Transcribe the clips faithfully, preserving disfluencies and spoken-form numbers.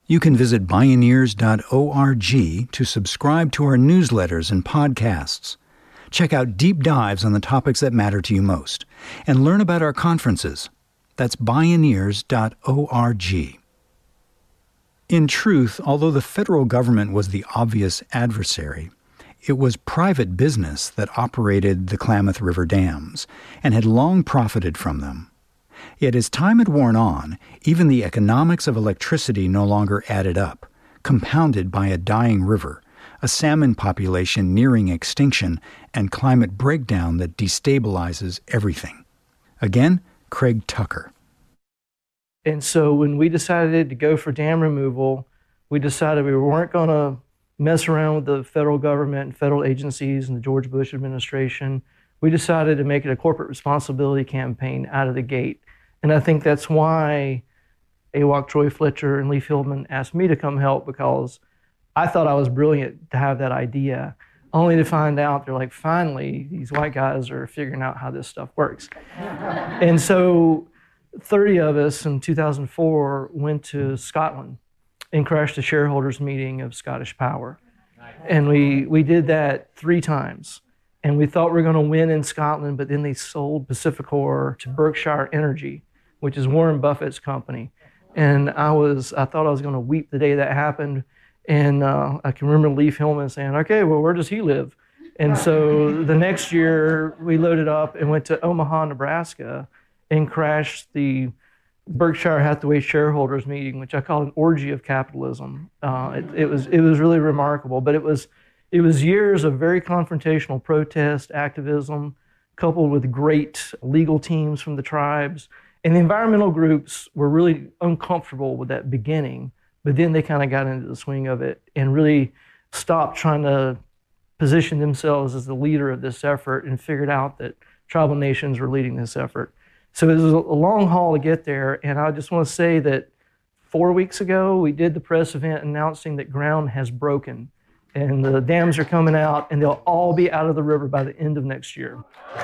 You can visit bioneers dot org to subscribe to our newsletters and podcasts. Check out deep dives on the topics that matter to you most, and learn about our conferences. That's bioneers dot org. In truth, although the federal government was the obvious adversary, it was private business that operated the Klamath River dams and had long profited from them. Yet as time had worn on, even the economics of electricity no longer added up, compounded by a dying river, a salmon population nearing extinction, and climate breakdown that destabilizes everything. Again, Craig Tucker. And so when we decided to go for dam removal, we decided we weren't going to mess around with the federal government and federal agencies and the George Bush administration. We decided to make it a corporate responsibility campaign out of the gate. And I think that's why A W O C, Troy Fletcher, and Lee Fieldman asked me to come help, because I thought I was brilliant to have that idea, only to find out they're like, finally, these white guys are figuring out how this stuff works. And so thirty of us in two thousand four went to Scotland and crashed a shareholders meeting of Scottish Power. And we, we did that three times. And we thought we were going to win in Scotland, but then they sold Pacificor to Berkshire Energy, which is Warren Buffett's company. And I was, I thought I was going to weep the day that happened. And uh, I can remember Lee Hillman saying, okay, well, where does he live? And so the next year we loaded up and went to Omaha, Nebraska, and crashed the Berkshire Hathaway shareholders meeting, which I call an orgy of capitalism. Uh, it, it was it was really remarkable, but it was it was years of very confrontational protest, activism, coupled with great legal teams from the tribes. And the environmental groups were really uncomfortable with that beginning, but then they kind of got into the swing of it and really stopped trying to position themselves as the leader of this effort and figured out that tribal nations were leading this effort. So it was a long haul to get there, and I just want to say that four weeks ago, we did the press event announcing that ground has broken, and the dams are coming out, and they'll all be out of the river by the end of next year.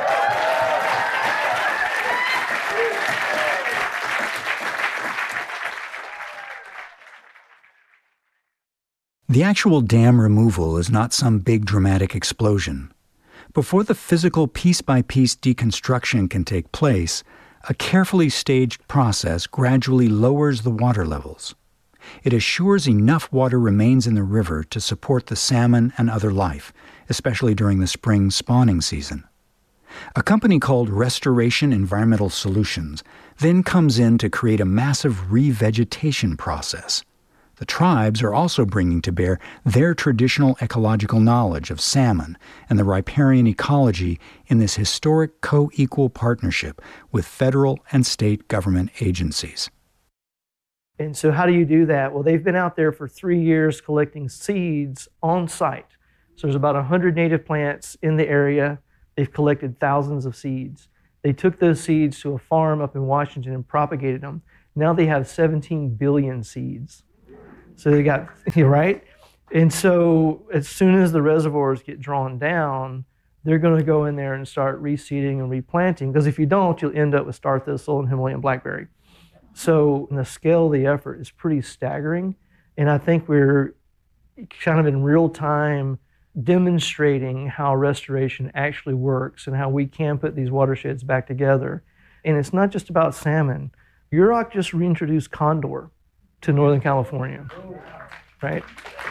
The actual dam removal is not some big dramatic explosion. Before the physical piece-by-piece deconstruction can take place, a carefully staged process gradually lowers the water levels. It assures enough water remains in the river to support the salmon and other life, especially during the spring spawning season. A company called Restoration Environmental Solutions then comes in to create a massive revegetation process. The tribes are also bringing to bear their traditional ecological knowledge of salmon and the riparian ecology in this historic co-equal partnership with federal and state government agencies. And so how do you do that? Well, they've been out there for three years collecting seeds on site. So there's about one hundred native plants in the area. They've collected thousands of seeds. They took those seeds to a farm up in Washington and propagated them. Now they have seventeen billion seeds. So they got, right? And so as soon as the reservoirs get drawn down, they're going to go in there and start reseeding and replanting, because if you don't, you'll end up with star thistle and Himalayan blackberry. So the scale of the effort is pretty staggering, and I think we're kind of in real time demonstrating how restoration actually works and how we can put these watersheds back together. And it's not just about salmon. U R O C just reintroduced condor to Northern California, right?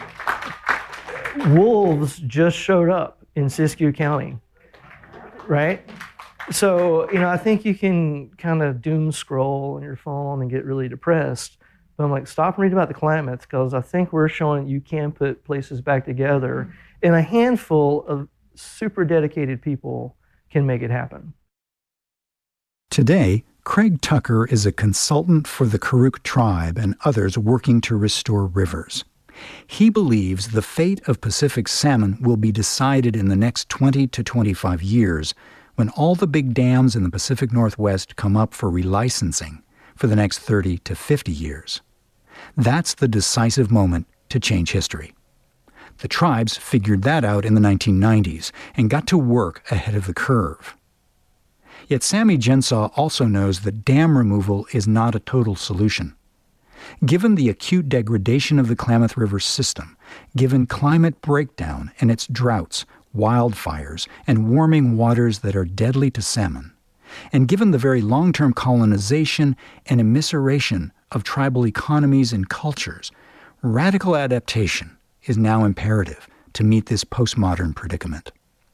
Wolves just showed up in Siskiyou County, right? So, you know, I think you can kind of doom scroll on your phone and get really depressed, but I'm like, stop and read about the Klamath, because I think we're showing you can put places back together, and a handful of super dedicated people can make it happen. Today, Craig Tucker is a consultant for the Karuk tribe and others working to restore rivers. He believes the fate of Pacific salmon will be decided in the next twenty to twenty-five years when all the big dams in the Pacific Northwest come up for relicensing for the next thirty to fifty years. That's the decisive moment to change history. The tribes figured that out in the nineteen nineties and got to work ahead of the curve. Yet Sammy Gensaw also knows that dam removal is not a total solution. Given the acute degradation of the Klamath River system, given climate breakdown and its droughts, wildfires, and warming waters that are deadly to salmon, and given the very long-term colonization and immiseration of tribal economies and cultures, radical adaptation is now imperative to meet this postmodern predicament.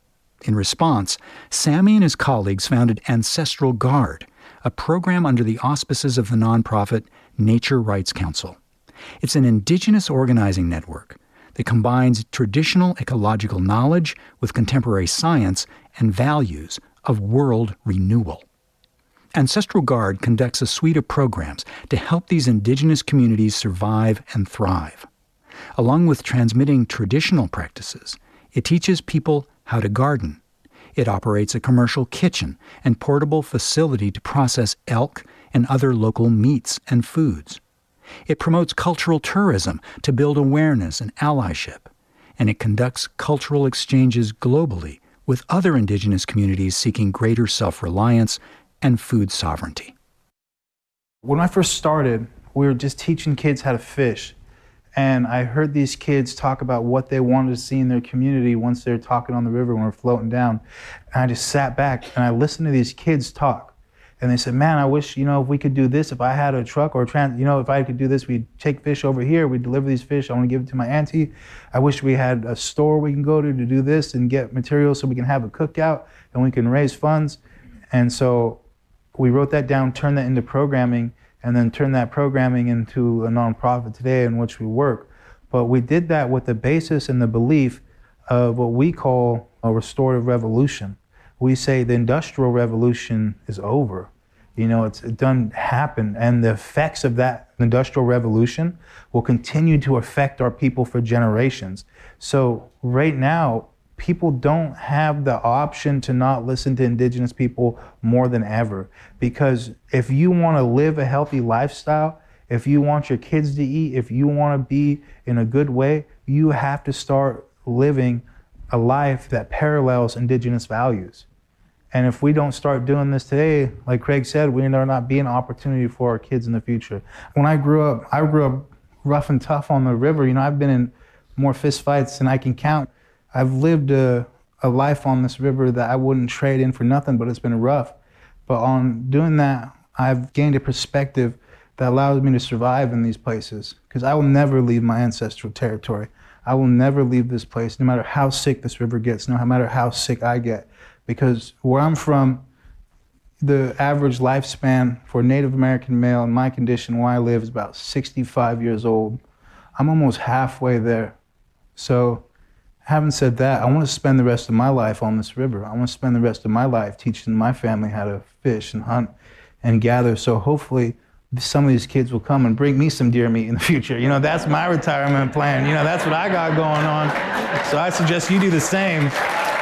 In response, Sammy and his colleagues founded Ancestral Guard, a program under the auspices of the nonprofit Nature Rights Council. It's an indigenous organizing network that combines traditional ecological knowledge with contemporary science and values of world renewal. Ancestral Guard conducts a suite of programs to help these indigenous communities survive and thrive. Along with transmitting traditional practices, it teaches people how to garden. It operates a commercial kitchen and portable facility to process elk and other local meats and foods. It promotes cultural tourism to build awareness and allyship, and it conducts cultural exchanges globally with other indigenous communities seeking greater self-reliance and food sovereignty. When I first started, we were just teaching kids how to fish. And I heard these kids talk about what they wanted to see in their community once they're talking on the river when we're floating down. And I just sat back and I listened to these kids talk. And they said, man, I wish, you know, if we could do this, if I had a truck or a trans, you know, if I could do this, we'd take fish over here, we'd deliver these fish, I want to give it to my auntie. I wish we had a store we can go to to do this and get materials so we can have a cookout and we can raise funds. And so we wrote that down, turned that into programming, and then turned that programming into a nonprofit today in which we work. But we did that with the basis and the belief of what we call a restorative revolution. We say the Industrial Revolution is over. You know, it's done happen, and the effects of that Industrial Revolution will continue to affect our people for generations. So right now, people don't have the option to not listen to indigenous people more than ever. Because if you want to live a healthy lifestyle, if you want your kids to eat, if you want to be in a good way, you have to start living a life that parallels indigenous values. And if we don't start doing this today, like Craig said, we there not be an opportunity for our kids in the future. When I grew up, I grew up rough and tough on the river. You know, I've been in more fist fights than I can count. I've lived a, a life on this river that I wouldn't trade in for nothing, but it's been rough. But on doing that, I've gained a perspective that allows me to survive in these places, because I will never leave my ancestral territory. I will never leave this place, no matter how sick this river gets, no matter how sick I get. Because where I'm from, the average lifespan for a Native American male in my condition where I live is about sixty-five years old. I'm almost halfway there. So, having said that, I want to spend the rest of my life on this river. I want to spend the rest of my life teaching my family how to fish and hunt and gather. So hopefully some of these kids will come and bring me some deer meat in the future. You know, that's my retirement plan. You know, that's what I got going on. So I suggest you do the same.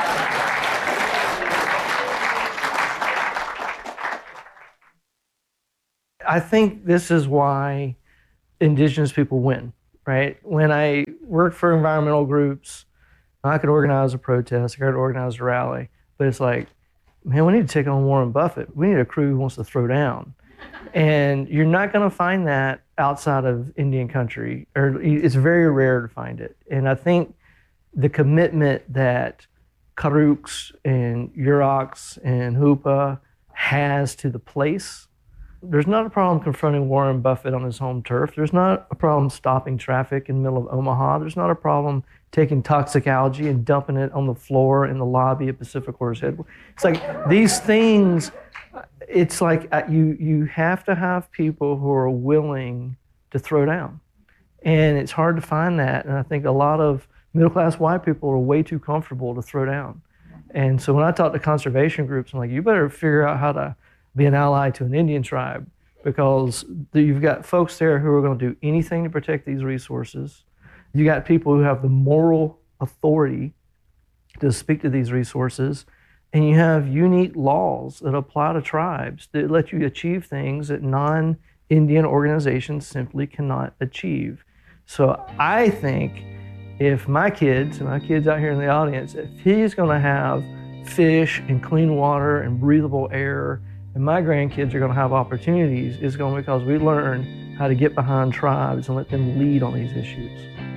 I think this is why indigenous people win, right? When I work for environmental groups, I could organize a protest, I could organize a rally, but it's like, man, we need to take on Warren Buffett. We need a crew who wants to throw down. And you're not going to find that outside of Indian country, or it's very rare to find it. And I think the commitment that Karuks and Yurok and Hoopa has to the place, there's not a problem confronting Warren Buffett on his home turf. There's not a problem stopping traffic in the middle of Omaha. There's not a problem taking toxic algae and dumping it on the floor in the lobby at Pacific Course Headquarters. It's like these things, it's like you, you have to have people who are willing to throw down. And it's hard to find that. And I think a lot of middle-class white people are way too comfortable to throw down. And so when I talk to conservation groups, I'm like, you better figure out how to be an ally to an Indian tribe, because you've got folks there who are going to do anything to protect these resources. You got people who have the moral authority to speak to these resources, and you have unique laws that apply to tribes that let you achieve things that non-Indian organizations simply cannot achieve. So I think if my kids, and my kids out here in the audience, if he's going to have fish and clean water and breathable air, and my grandkids are going to have opportunities, is going because we learn how to get behind tribes and let them lead on these issues.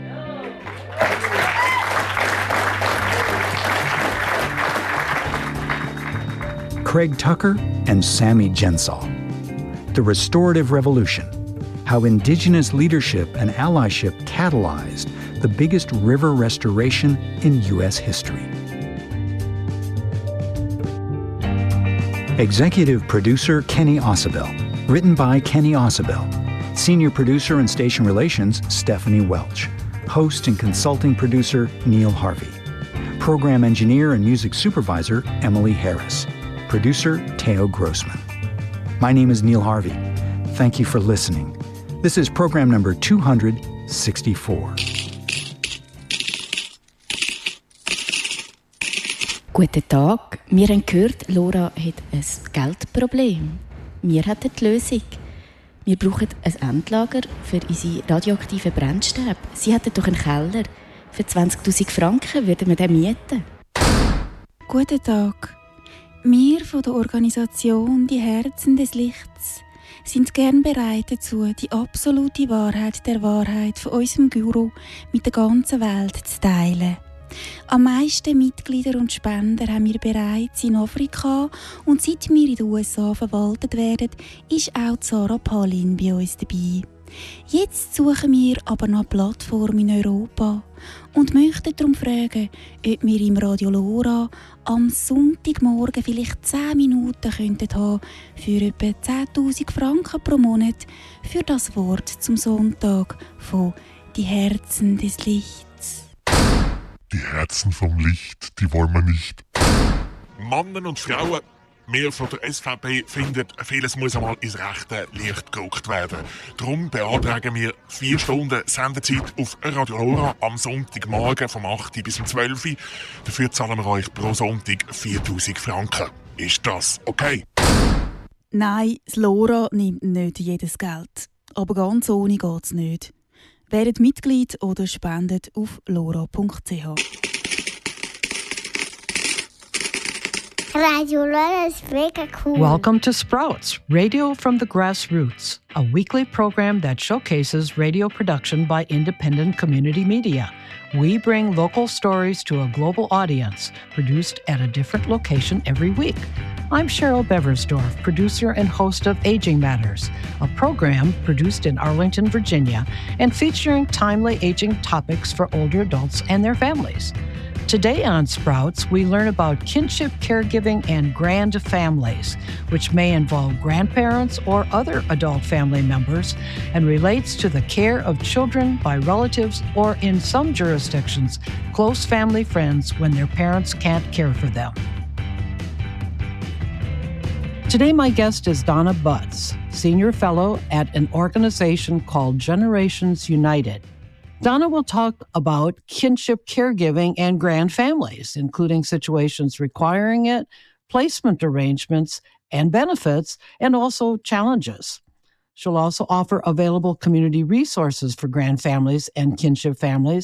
Craig Tucker and Sammy Jensal. The Restorative Revolution, how indigenous leadership and allyship catalyzed the biggest river restoration in U S history. Executive producer Kenny Ausubel. Written by Kenny Ausubel. Senior producer and station relations Stephanie Welch. Host and consulting producer Neil Harvey. Program engineer and music supervisor Emily Harris. Producer Theo Grossman. My name is Neil Harvey. Thank you for listening. This is program number two hundred sixty-four. Guten Tag. Wir haben gehört, Laura hat ein Geldproblem. Wir hätten die Lösung. Wir brauchen ein Endlager für unsere radioaktiven Brennstäbe. Sie hätten doch einen Keller. Für zwanzigtausend Franken würden wir den mieten. Guten Tag. Wir von der Organisation Die Herzen des Lichts sind gern bereit dazu, die absolute Wahrheit der Wahrheit von unserem Guru mit der ganzen Welt zu teilen. Am meisten Mitglieder und Spender haben wir bereits in Afrika und seit wir in den U S A verwaltet werden, ist auch Sarah Palin bei uns dabei. Jetzt suchen wir aber nach Plattformen in Europa und möchten darum fragen, ob wir im Radio Lora am Sonntagmorgen vielleicht zehn Minuten könnten haben für etwa zehntausend Franken pro Monat für das Wort zum Sonntag von «Die Herzen des Lichts». Die Herzen vom Licht, die wollen wir nicht. Männer und Frauen, wir von der S V P finden, vieles muss einmal ins rechte Licht gerückt werden. Darum beantragen wir vier Stunden Sendezeit auf Radio Lora am Sonntagmorgen vom acht bis um zwölf Uhr. Dafür zahlen wir euch pro Sonntag viertausend Franken. Ist das okay? Nein, das Lora nimmt nicht jedes Geld. Aber ganz ohne geht's nicht. Werdet Mitglied oder spendet auf lora punkt c h. Radio Lora is mega cool. Welcome to Sprouts, Radio from the Grassroots, a weekly program that showcases radio production by independent community media. We bring local stories to a global audience, produced at a different location every week. I'm Cheryl Beversdorf, producer and host of Aging Matters, a program produced in Arlington, Virginia, and featuring timely aging topics for older adults and their families. Today on Sprouts, we learn about kinship caregiving and grand families, which may involve grandparents or other adult family members and relates to the care of children by relatives or, in some jurisdictions, close family friends when their parents can't care for them. Today, my guest is Donna Butts, Senior Fellow at an organization called Generations United. Donna will talk about kinship caregiving and grand families, including situations requiring it, placement arrangements and benefits, and also challenges. She'll also offer available community resources for grand families and kinship families,